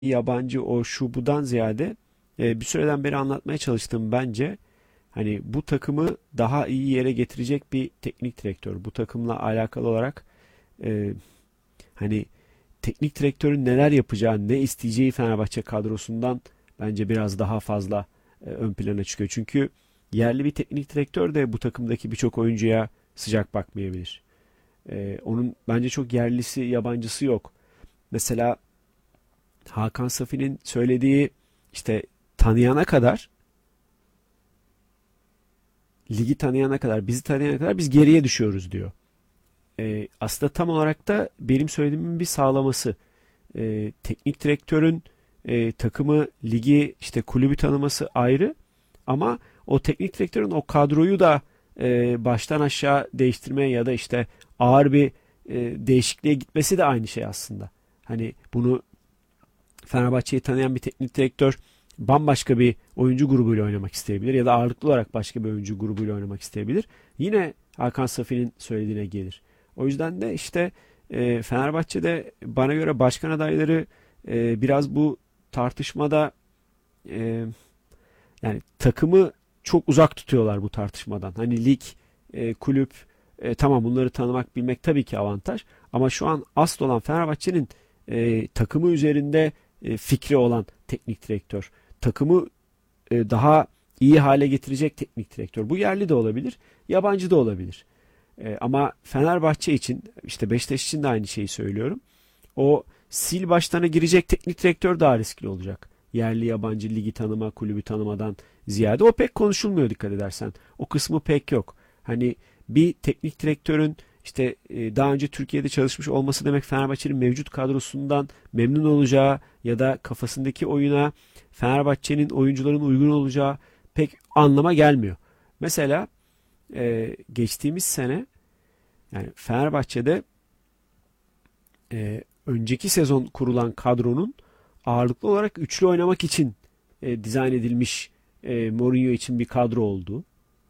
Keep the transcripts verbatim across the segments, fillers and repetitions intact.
yabancı o şu budan ziyade e, bir süreden beri anlatmaya çalıştığım bence hani bu takımı daha iyi yere getirecek bir teknik direktör. Bu takımla alakalı olarak e, hani teknik direktörün neler yapacağı, ne isteyeceği Fenerbahçe kadrosundan bence biraz daha fazla e, ön plana çıkıyor. Çünkü yerli bir teknik direktör de bu takımdaki birçok oyuncuya sıcak bakmayabilir. E, onun bence çok yerlisi, yabancısı yok. Mesela Hakan Safi'nin söylediği işte tanıyana kadar, ligi tanıyana kadar, bizi tanıyana kadar biz geriye düşüyoruz diyor. E, aslında tam olarak da benim söylediğimin bir sağlaması. E, teknik direktörün e, takımı, ligi, işte kulübü tanıması ayrı ama o teknik direktörün o kadroyu da e, baştan aşağı değiştirmeye ya da işte ağır bir e, değişikliğe gitmesi de aynı şey aslında. Hani bunu Fenerbahçe'yi tanıyan bir teknik direktör bambaşka bir oyuncu grubuyla oynamak isteyebilir ya da ağırlıklı olarak başka bir oyuncu grubuyla oynamak isteyebilir. Yine Hakan Safi'nin söylediğine gelir. O yüzden de işte e, Fenerbahçe'de bana göre başkan adayları e, biraz bu tartışmada e, yani takımı çok uzak tutuyorlar bu tartışmadan. Hani lig, e, kulüp, e, tamam bunları tanımak, bilmek tabii ki avantaj. Ama şu an asıl olan Fenerbahçe'nin e, takımı üzerinde e, fikri olan teknik direktör. Takımı e, daha iyi hale getirecek teknik direktör. Bu yerli de olabilir, yabancı da olabilir. E, ama Fenerbahçe için, işte Beşiktaş için de aynı şeyi söylüyorum. O sil baştana girecek teknik direktör daha riskli olacak. Yerli yabancı ligi tanıma, kulübü tanımadan ziyade o pek konuşulmuyor dikkat edersen. O kısmı pek yok. Hani bir teknik direktörün işte e, daha önce Türkiye'de çalışmış olması demek Fenerbahçe'nin mevcut kadrosundan memnun olacağı ya da kafasındaki oyuna Fenerbahçe'nin oyuncuların uygun olacağı pek anlama gelmiyor. Mesela e, geçtiğimiz sene yani Fenerbahçe'de e, önceki sezon kurulan kadronun ağırlıklı olarak üçlü oynamak için e, dizayn edilmiş e, Mourinho için bir kadro olduğu.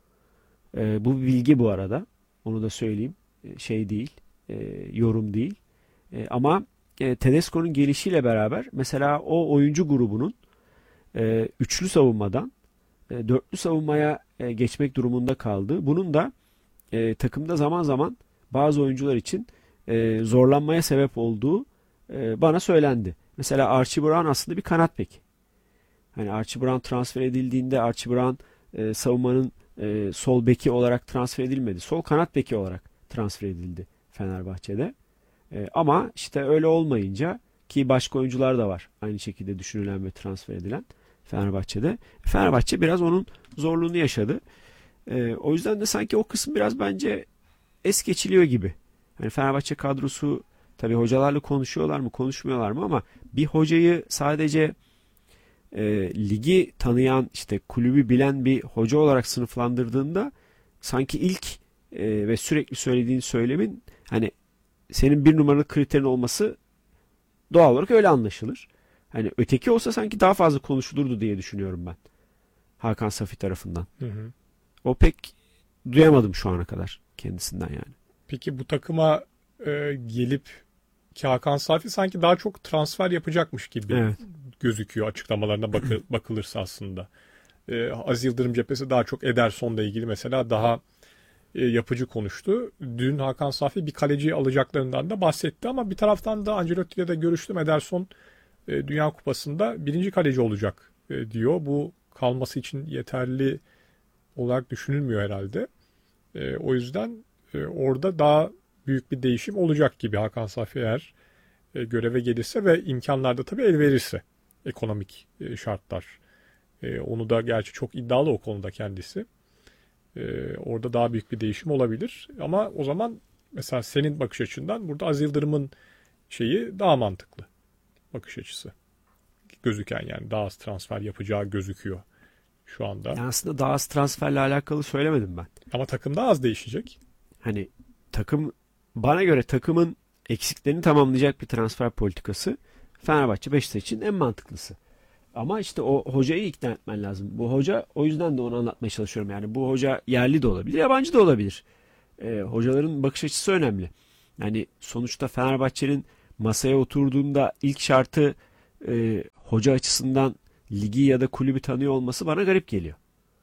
E, bu bir bilgi bu arada. Onu da söyleyeyim. E, şey değil, e, yorum değil. E, ama e, Tedesco'nun gelişiyle beraber mesela o oyuncu grubunun e, üçlü savunmadan e, dörtlü savunmaya e, geçmek durumunda kaldı. Bunun da e, takımda zaman zaman bazı oyuncular için e, zorlanmaya sebep olduğu e, bana söylendi. Mesela Archie Brown aslında bir kanat beki. Hani Archie Brown transfer edildiğinde Archie Brown e, savunmanın e, sol beki olarak transfer edilmedi. Sol kanat beki olarak transfer edildi Fenerbahçe'de. E, ama işte öyle olmayınca ki başka oyuncular da var aynı şekilde düşünülen ve transfer edilen Fenerbahçe'de. Fenerbahçe biraz onun zorluğunu yaşadı. E, o yüzden de sanki o kısım biraz bence es geçiliyor gibi. Yani Fenerbahçe kadrosu tabii hocalarla konuşuyorlar mı, konuşmuyorlar mı ama bir hocayı sadece e, ligi tanıyan, işte kulübü bilen bir hoca olarak sınıflandırdığında sanki ilk e, ve sürekli söylediğin söylemin hani senin bir numaralı kriterin olması doğal olarak öyle anlaşılır. Hani öteki olsa sanki daha fazla konuşulurdu diye düşünüyorum ben. Hakan Safi tarafından. Hı hı. O pek duyamadım şu ana kadar kendisinden yani. Peki bu takıma e, gelip ki Hakan Safi sanki daha çok transfer yapacakmış gibi Evet. gözüküyor açıklamalarına bakı- bakılırsa aslında. E, Aziz Yıldırım cephesi daha çok Ederson'la ilgili mesela daha e, yapıcı konuştu. Dün Hakan Safi bir kaleci alacaklarından da bahsetti ama bir taraftan da Ancelotti ile de görüştüm. Ederson e, Dünya Kupası'nda birinci kaleci olacak e, diyor. Bu kalması için yeterli olarak düşünülmüyor herhalde. E, o yüzden e, orada daha büyük bir değişim olacak gibi Hakan Safi eğer e, göreve gelirse ve imkanlar da tabii el verirse ekonomik e, şartlar. E, onu da gerçi çok iddialı o konuda kendisi. E, orada daha büyük bir değişim olabilir. Ama o zaman mesela senin bakış açından burada Aziz Yıldırım'ın şeyi daha mantıklı bakış açısı. Gözüken yani daha az transfer yapacağı gözüküyor şu anda. Yani aslında daha az transferle alakalı söylemedim ben. Ama takım daha az değişecek. Hani takım, bana göre takımın eksiklerini tamamlayacak bir transfer politikası Fenerbahçe Beşiktaş için en mantıklısı. Ama işte o hocayı ikna etmen lazım. Bu hoca, o yüzden de onu anlatmaya çalışıyorum. Yani bu hoca yerli de olabilir, yabancı da olabilir. Ee, hocaların bakış açısı önemli. Yani sonuçta Fenerbahçe'nin masaya oturduğunda ilk şartı e, hoca açısından ligi ya da kulübü tanıyor olması bana garip geliyor.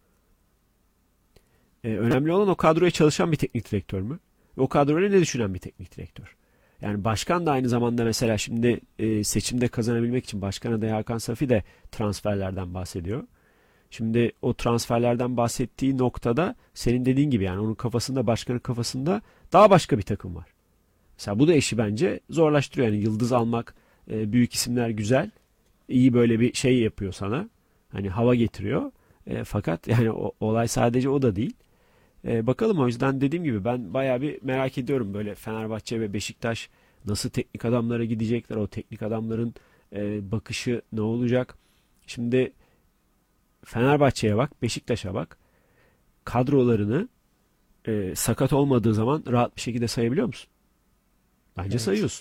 E, önemli olan o kadroya çalışan bir teknik direktör mü? O kadroyla ne düşünen bir teknik direktör? Yani başkan da aynı zamanda mesela şimdi e, seçimde kazanabilmek için başkan adayı Hakan Safi de transferlerden bahsediyor. Şimdi o transferlerden bahsettiği noktada senin dediğin gibi yani onun kafasında, başkanın kafasında daha başka bir takım var. Mesela bu da işi bence zorlaştırıyor. Yani yıldız almak, e, büyük isimler güzel, iyi böyle bir şey yapıyor sana. Hani hava getiriyor. E, fakat yani o, olay sadece o da değil. E, bakalım, o yüzden dediğim gibi ben bayağı bir merak ediyorum böyle Fenerbahçe ve Beşiktaş nasıl teknik adamlara gidecekler, o teknik adamların e, bakışı ne olacak? Şimdi Fenerbahçe'ye bak, Beşiktaş'a bak, kadrolarını e, sakat olmadığı zaman rahat bir şekilde sayabiliyor musun? Bence Evet. sayıyorsun.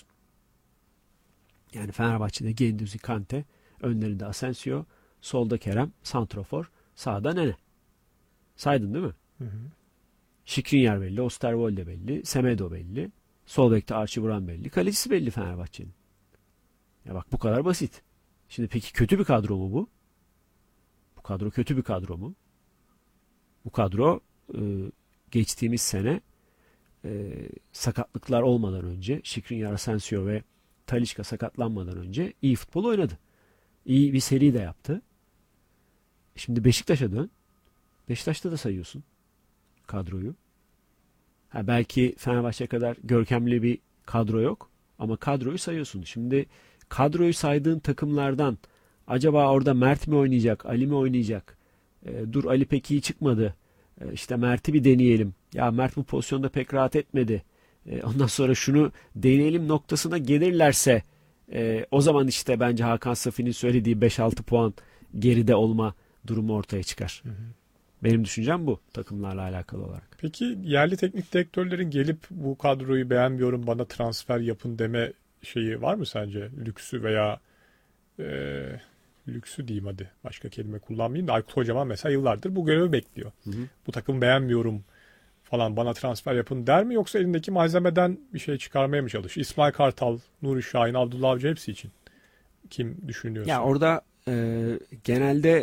Yani Fenerbahçe'de Güendüzi, Kante, önlerinde Asensio, solda Kerem, santrafor, sağda Nene. Saydın değil mi? Hı hı. Skriniar belli, Osterwolde belli, Semedo belli, sol bekte Archie Buran belli, kalecisi belli Fenerbahçe'nin. Ya bak, bu kadar basit. Şimdi peki kötü bir kadro mu bu? Bu kadro kötü bir kadro mu? Bu kadro e, geçtiğimiz sene e, sakatlıklar olmadan önce, Skriniar, Asensio ve Talisca sakatlanmadan önce iyi futbol oynadı. İyi bir seri de yaptı. Şimdi Beşiktaş'a dön. Beşiktaş'ta da sayıyorsun kadroyu. Ha, belki Fenerbahçe kadar görkemli bir kadro yok ama kadroyu sayıyorsun. Şimdi kadroyu saydığın takımlardan acaba orada Mert mi oynayacak, Ali mi oynayacak? E, dur Ali pek iyi çıkmadı. E, işte Mert'i bir deneyelim. Ya Mert bu pozisyonda pek rahat etmedi. E, ondan sonra şunu deneyelim noktasına gelirlerse e, o zaman işte bence Hakan Safi'nin söylediği beş altı puan geride olma durumu ortaya çıkar. Hı hı. Benim düşüncem bu takımlarla alakalı olarak. Peki yerli teknik direktörlerin gelip bu kadroyu beğenmiyorum bana transfer yapın deme şeyi var mı sence? Lüksü veya e, lüksü diyeyim hadi. Başka kelime kullanmayayım da Aykut Kocaman mesela yıllardır bu görevi bekliyor. Hı hı. Bu takımı beğenmiyorum falan bana transfer yapın der mi yoksa elindeki malzemeden bir şey çıkarmaya mı çalışıyor? İsmail Kartal, Nuri Şahin, Abdullah Avcı hepsi için kim Ya düşünüyorsa. orada e, genelde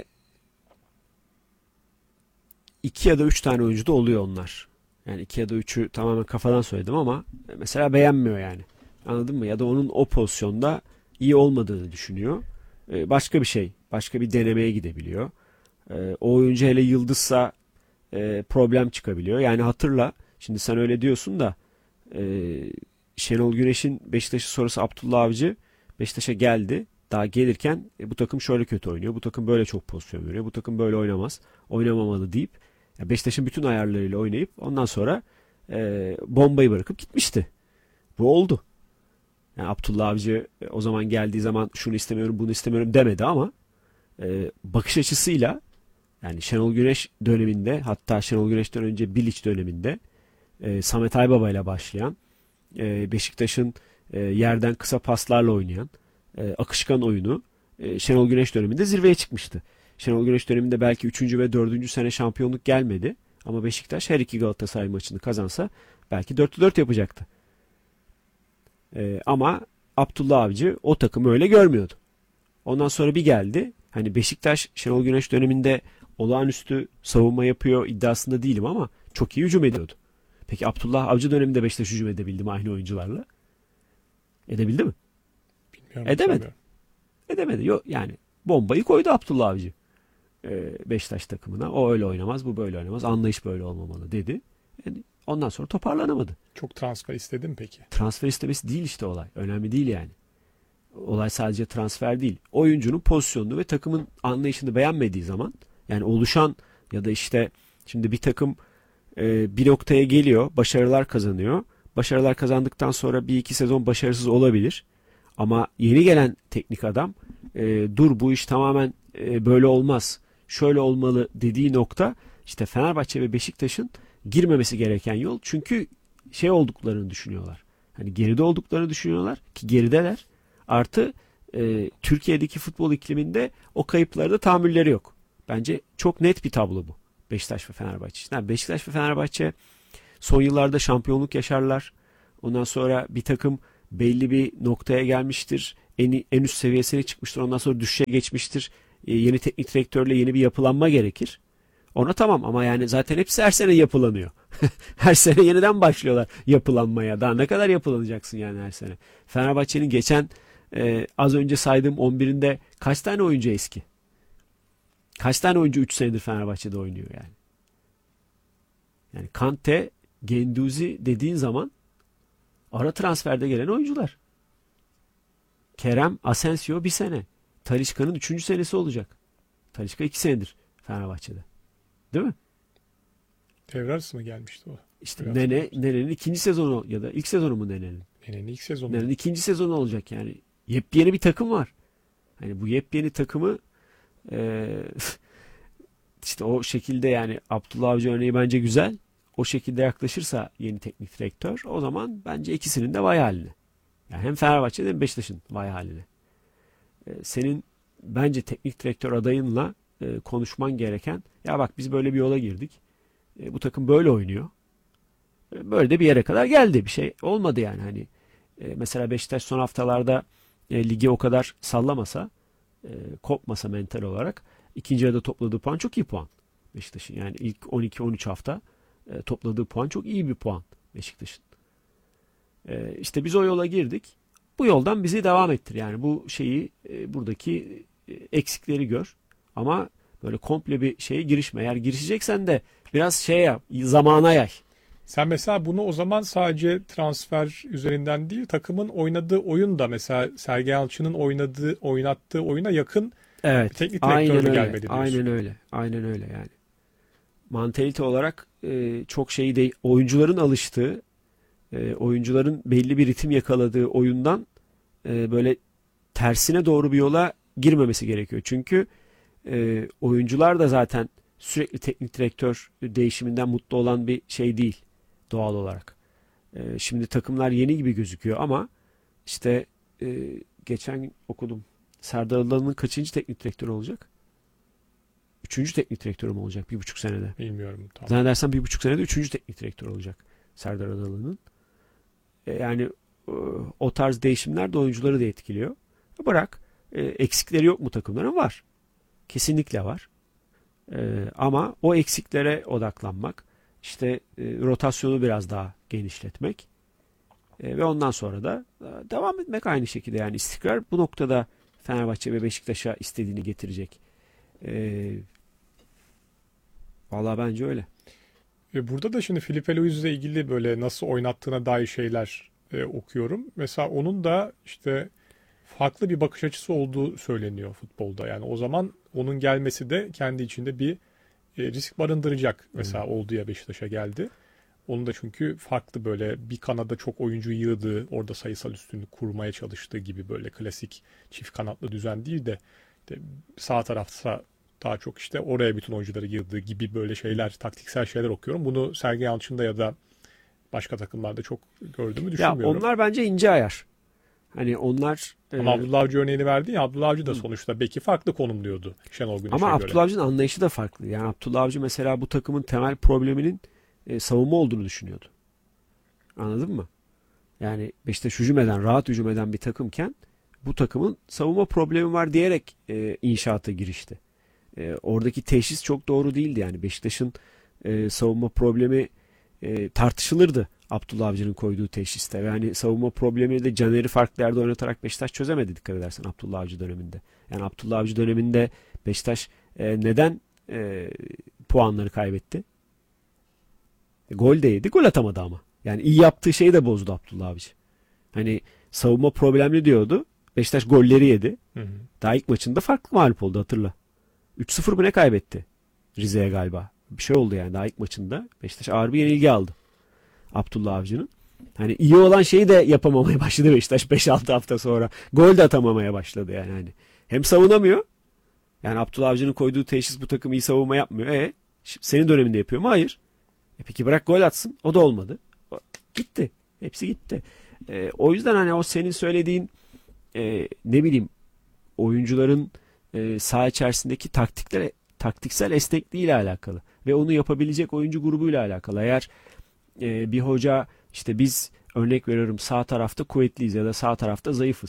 iki ya da üç tane oyuncu da oluyor onlar. Yani iki ya da üçü tamamen kafadan söyledim ama mesela beğenmiyor yani. Anladın mı? Ya da onun o pozisyonda iyi olmadığını düşünüyor. E, başka bir şey, başka bir denemeye gidebiliyor. E, o oyuncu hele yıldızsa e, problem çıkabiliyor. Yani hatırla, şimdi sen öyle diyorsun da e, Şenol Güneş'in Beşiktaş'ı sonrası Abdullah Avcı Beşiktaş'a geldi. Daha gelirken e, bu takım şöyle kötü oynuyor, bu takım böyle çok pozisyon veriyor, bu takım böyle oynamaz, oynamamalı deyip ya Beşiktaş'ın bütün ayarlarıyla oynayıp ondan sonra e, bombayı bırakıp gitmişti. Bu oldu. Yani Abdullah Avcı e, o zaman geldiği zaman şunu istemiyorum, bunu istemiyorum demedi ama e, bakış açısıyla yani Şenol Güneş döneminde, hatta Şenol Güneş'ten önce Bilic döneminde e, Samet Aybaba ile başlayan e, Beşiktaş'ın e, yerden kısa paslarla oynayan e, akışkan oyunu e, Şenol Güneş döneminde zirveye çıkmıştı. Şenol Güneş döneminde belki üçüncü ve dördüncü sene şampiyonluk gelmedi ama Beşiktaş her iki Galatasaray maçını kazansa belki dörtte dört yapacaktı. E, ama Abdullah Avcı o takımı öyle görmüyordu. Ondan sonra bir geldi. Hani Beşiktaş Şenol Güneş döneminde olağanüstü savunma yapıyor iddiasında değilim ama çok iyi hücum ediyordu. Peki Abdullah Avcı döneminde Beşiktaş hücum edebildi mi aynı oyuncularla? Edebildi mi? Bilmiyorum, Edemedi. hatırlamıyorum. Edemedi. Yok yani, bombayı koydu Abdullah Avcı e, Beşiktaş takımına. O öyle oynamaz, bu böyle oynamaz. Anlayış böyle olmamalı dedi. Yani ondan sonra toparlanamadı. Çok transfer istedim peki. Transfer istemesi değil işte olay. Önemli değil yani. Olay sadece transfer değil. Oyuncunun pozisyonunu ve takımın anlayışını beğenmediği zaman, yani oluşan ya da işte şimdi bir takım e, bir noktaya geliyor, başarılar kazanıyor. Başarılar kazandıktan sonra bir iki sezon başarısız olabilir. Ama yeni gelen teknik adam e, dur bu iş tamamen e, böyle olmaz, şöyle olmalı dediği nokta işte Fenerbahçe ve Beşiktaş'ın girmemesi gereken yol. Çünkü şey olduklarını düşünüyorlar. Hani geride olduklarını düşünüyorlar ki gerideler. Artı e, Türkiye'deki futbol ikliminde o kayıplarda tahammülleri yok. Bence çok net bir tablo bu Beşiktaş ve Fenerbahçe için. Yani Beşiktaş ve Fenerbahçe son yıllarda şampiyonluk yaşarlar. Ondan sonra bir takım belli bir noktaya gelmiştir. en, en üst seviyesine çıkmıştır. Ondan sonra düşüşe geçmiştir. E, yeni teknik direktörle yeni bir yapılanma gerekir. Ona tamam ama yani zaten hepsi her sene yapılanıyor. Her sene yeniden başlıyorlar yapılanmaya. Daha ne kadar yapılanacaksın yani her sene. Fenerbahçe'nin geçen e, az önce saydığım on birinde kaç tane oyuncu eski? Kaç tane oyuncu üç senedir Fenerbahçe'de oynuyor yani? Yani Kante, Genduzi dediğin zaman ara transferde gelen oyuncular. Kerem, Asensio bir sene. Talisca'nın üçüncü senesi olacak. Talisca iki senedir Fenerbahçe'de. Değil mi? Devre arası mı gelmişti o? İşte Biraz Nene, hatırlıyorum. Nene'nin ikinci sezonu ya da ilk sezonu mu Nene'nin? Nene'nin ilk sezonu. Nene'nin ikinci sezonu olacak yani. Yepyeni bir takım var. Hani bu yepyeni takımı eee, işte o şekilde yani Abdullah Avcı örneği bence güzel. O şekilde yaklaşırsa yeni teknik direktör o zaman bence ikisinin de vay haline. Yani hem Fenerbahçe'de hem Beşiktaş'ın vay haline. Eee, senin bence teknik direktör adayınla eee, konuşman gereken ya bak biz böyle bir yola girdik. E, bu takım böyle oynuyor. E, böyle de bir yere kadar geldi. Bir şey olmadı yani hani. E, mesela Beşiktaş son haftalarda e, ligi o kadar sallamasa, e, kopmasa mental olarak ikinci yarıda topladığı puan çok iyi puan. Beşiktaş'ın yani ilk on iki on üç hafta e, topladığı puan çok iyi bir puan Beşiktaş'ın. E, işte biz o yola girdik. Bu yoldan bizi devam ettir. Yani bu şeyi e, buradaki e, eksikleri gör. Ama böyle komple bir şeye girişme. Eğer girişeceksen de biraz şey yap, zamana yay. Sen mesela bunu o zaman sadece transfer üzerinden değil, takımın oynadığı oyun da mesela Sergen Yalçın'ın oynadığı, oynattığı oyuna yakın bir Evet, teknik aynen direktörle öyle. gelmeli diyorsun. Aynen öyle. Aynen öyle yani. Mantalite olarak e, çok şeyi de oyuncuların alıştığı, e, oyuncuların belli bir ritim yakaladığı oyundan e, böyle tersine doğru bir yola girmemesi gerekiyor. Çünkü e, oyuncular da zaten sürekli teknik direktör değişiminden mutlu olan bir şey değil doğal olarak. E, şimdi takımlar yeni gibi gözüküyor ama işte e, geçen gün okudum. Serdar Adalı'nın kaçıncı teknik direktörü olacak? Üçüncü teknik direktörü mü olacak bir buçuk senede? Bilmiyorum tam. Zannedersem bir buçuk senede üçüncü teknik direktör olacak Serdar Adalı'nın. E, yani e, o tarz değişimler de oyuncuları da etkiliyor. Bırak. E, eksikleri yok mu takımların? Var. Kesinlikle var. E, ama o eksiklere odaklanmak, işte e, rotasyonu biraz daha genişletmek e, ve ondan sonra da e, devam etmek aynı şekilde. Yani istikrar bu noktada Fenerbahçe ve Beşiktaş'a istediğini getirecek. E, Vallahi bence öyle. Ve burada da şimdi Filipe Luis'le ilgili böyle nasıl oynattığına dair şeyler e, okuyorum. Mesela onun da işte farklı bir bakış açısı olduğu söyleniyor futbolda. Yani o zaman onun gelmesi de kendi içinde bir e, risk barındıracak. Mesela oldu ya, Beşiktaş'a geldi. Onun da çünkü farklı, böyle bir kanada çok oyuncu yığdığı, orada sayısal üstünlük kurmaya çalıştığı gibi böyle klasik çift kanatlı düzen değil de işte sağ tarafta daha çok işte oraya bütün oyuncuları yığdığı gibi böyle şeyler, taktiksel şeyler okuyorum. Bunu Sergen Yalçın'da ya da başka takımlarda çok gördüğümü Ya düşünmüyorum. onlar bence ince ayar. Hani onlar Ama e, Abdullah Avcı örneğini verdi ya, Abdullah Avcı da Hı. sonuçta belki farklı konumluyordu Şenol Güneş'e ama göre. Abdullah Avcı'nın anlayışı da farklı. Yani Abdullah Avcı mesela bu takımın temel probleminin e, savunma olduğunu düşünüyordu. Anladın mı? Yani Beşiktaş hücum eden, rahat hücum eden bir takımken bu takımın savunma problemi var diyerek e, inşaata girişti. E, oradaki teşhis çok doğru değildi yani. Beşiktaş'ın e, savunma problemi e, tartışılırdı Abdullah Avcı'nın koyduğu teşhiste. Yani savunma problemini de Caner'i farklı yerde oynatarak Beşiktaş çözemedi, dikkat edersen Abdullah Avcı döneminde. Yani Abdullah Avcı döneminde Beşiktaş e, neden e, puanları kaybetti? E, gol de yedi, gol atamadı ama. Yani iyi yaptığı şeyi de bozdu Abdullah Avcı. Hani savunma problemli diyordu. Beşiktaş golleri yedi. Hı hı. Daha ilk maçında farklı mağlup oldu, hatırla. üç sıfır mı ne kaybetti? Rize'ye galiba. Bir şey oldu yani daha ilk maçında. Beşiktaş ağır bir yenilgi aldı Abdullah Avcı'nın. Hani iyi olan şeyi de yapamamaya başladı Beşiktaş beş altı hafta sonra. Gol de atamamaya başladı yani. Hani hem savunamıyor. Yani Abdullah Avcı'nın koyduğu teşhis bu takım iyi savunma yapmıyor. E senin döneminde yapıyor mu? Hayır. E peki bırak gol atsın. O da olmadı. O, gitti. Hepsi gitti. E, o yüzden hani o senin söylediğin e, ne bileyim oyuncuların e, saha içerisindeki taktikler taktiksel esnekliğiyle alakalı ve onu yapabilecek oyuncu grubuyla alakalı. Eğer e, bir hoca işte biz örnek veriyorum sağ tarafta kuvvetliyiz ya da sağ tarafta zayıfız.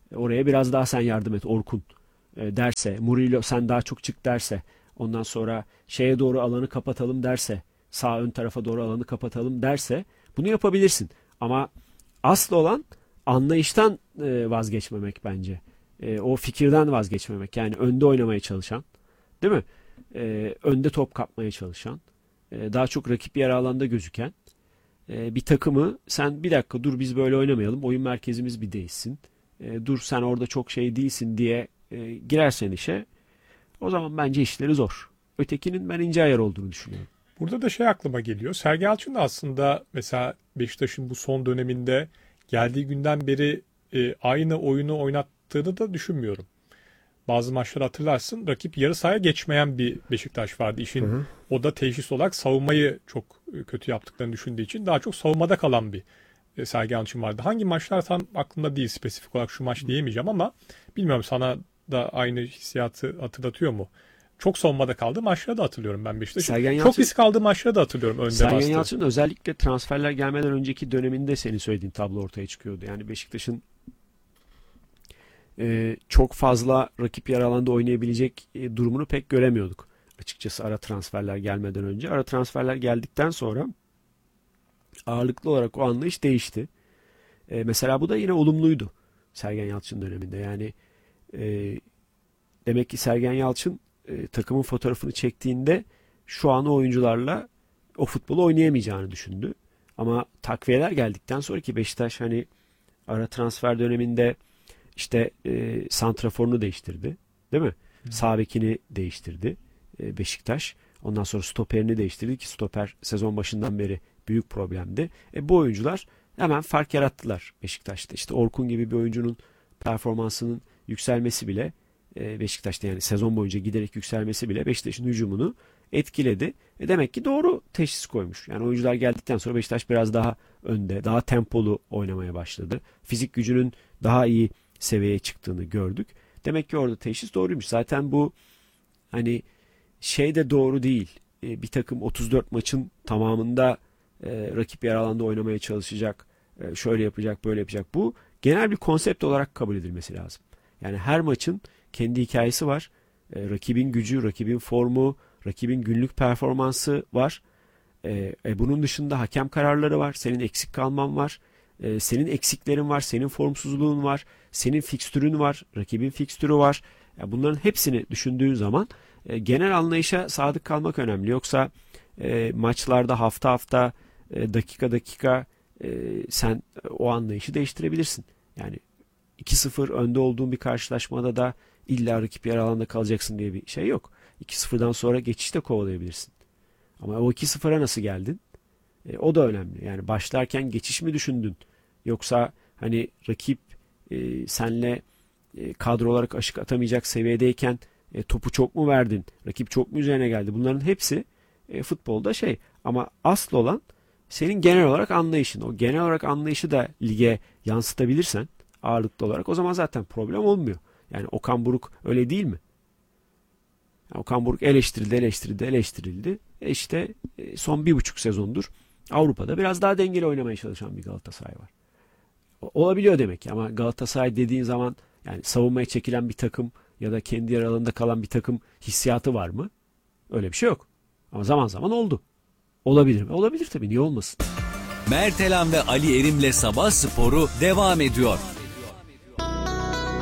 Oraya biraz daha sen yardım et Orkun e, derse, Murillo sen daha çok çık derse, ondan sonra şeye doğru alanı kapatalım derse, sağ ön tarafa doğru alanı kapatalım derse bunu yapabilirsin. Ama asıl olan anlayıştan e, vazgeçmemek bence. E, o fikirden vazgeçmemek. Yani önde oynamaya çalışan, değil mi? E, önde top kapmaya çalışan, e, daha çok rakip yarı alanda gözüken e, bir takımı sen bir dakika dur biz böyle oynamayalım. Oyun merkezimiz bir değişsin. E, dur sen orada çok şey değilsin diye e, girersen işe o zaman bence işleri zor. Ötekinin ben ince ayar olduğunu düşünüyorum. Burada da şey aklıma geliyor. Sergen Yalçın da aslında mesela Beşiktaş'ın bu son döneminde geldiği günden beri e, aynı oyunu oynattığını da düşünmüyorum. Bazı maçları hatırlarsın, rakip yarı sahaya geçmeyen bir Beşiktaş vardı. İşin Hı hı. o da teşhis olarak savunmayı çok kötü yaptıklarını düşündüğü için daha çok savunmada kalan bir e, Sergen Yalçın vardı. Hangi maçlar tam aklımda değil, spesifik olarak şu maç diyemeyeceğim ama bilmiyorum sana da aynı hissiyatı hatırlatıyor mu? Çok savunmada kaldığı maçları da hatırlıyorum ben Beşiktaş'ın. Sergen Çok Yalçın, risk aldığı maçları da hatırlıyorum önde Sergen bastı. Yalçın özellikle transferler gelmeden önceki döneminde senin söylediğin tablo ortaya çıkıyordu. Yani Beşiktaş'ın e, çok fazla rakip yarı alanda oynayabilecek e, durumunu pek göremiyorduk. Açıkçası ara transferler gelmeden önce. Ara transferler geldikten sonra ağırlıklı olarak o anlayış değişti. E, mesela bu da yine olumluydu Sergen Yalçın döneminde. Yani e, demek ki Sergen Yalçın e, takımın fotoğrafını çektiğinde şu an o oyuncularla o futbolu oynayamayacağını düşündü. Ama takviyeler geldikten sonra ki Beşiktaş hani ara transfer döneminde işte e, santraforunu değiştirdi. Değil mi? Hı. Sağ bekini değiştirdi e, Beşiktaş. Ondan sonra stoperini değiştirdi ki stoper sezon başından beri büyük problemdi. E, bu oyuncular hemen fark yarattılar Beşiktaş'ta. İşte Orkun gibi bir oyuncunun performansının yükselmesi bile e, Beşiktaş'ta yani sezon boyunca giderek yükselmesi bile Beşiktaş'ın hücumunu etkiledi. E demek ki doğru teşhis koymuş. Yani oyuncular geldikten sonra Beşiktaş biraz daha önde, daha tempolu oynamaya başladı. Fizik gücünün daha iyi seviyeye çıktığını gördük. Demek ki orada teşhis doğruymuş. Zaten bu hani şey de doğru değil. E, bir takım otuz dört maçın tamamında e, rakip yer alanda oynamaya çalışacak. E, şöyle yapacak, böyle yapacak. Bu genel bir konsept olarak kabul edilmesi lazım. Yani her maçın kendi hikayesi var. E, rakibin gücü, rakibin formu, rakibin günlük performansı var. E, e, bunun dışında hakem kararları var. Senin eksik kalman var. E, senin eksiklerin var. Senin formsuzluğun var. Senin fikstürün var. Rakibin fikstürü var. Yani bunların hepsini düşündüğün zaman e, genel anlayışa sadık kalmak önemli. Yoksa e, maçlarda hafta hafta e, dakika dakika e, sen o anlayışı değiştirebilirsin. Yani iki sıfır önde olduğun bir karşılaşmada da illa rakip yarı alanda kalacaksın diye bir şey yok. iki sıfırdan sonra geçişte kovalayabilirsin. Ama o iki sıfıra nasıl geldin? E, o da önemli. Yani başlarken geçiş mi düşündün? Yoksa hani rakip e, senle e, kadro olarak aşık atamayacak seviyedeyken e, topu çok mu verdin? Rakip çok mu üzerine geldi? Bunların hepsi e, futbolda şey. Ama asıl olan senin genel olarak anlayışın. O genel olarak anlayışı da lige yansıtabilirsen ağırlıklı olarak o zaman zaten problem olmuyor. Yani Okan Buruk öyle değil mi? Yani Okan Buruk eleştirildi, eleştirildi, eleştirildi. E işte e, son bir buçuk sezondur Avrupa'da biraz daha dengeli oynamaya çalışan bir Galatasaray var. O- Olabiliyor demek ki ama Galatasaray dediğin zaman yani savunmaya çekilen bir takım ya da kendi yer alanında kalan bir takım hissiyatı var mı? Öyle bir şey yok. Ama zaman zaman oldu. Olabilir mi? Olabilir tabii. Niye olmasın? Mertelan ve Ali Erim'le Sabah Sporu devam ediyor.